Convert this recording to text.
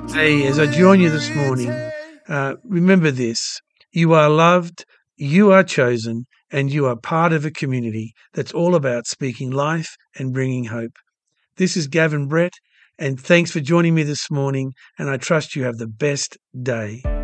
Hey, as I join you this morning, remember this. You are loved, you are chosen, and you are part of a community that's all about speaking life and bringing hope. This is Gavin Brett, and thanks for joining me this morning, and I trust you have the best day.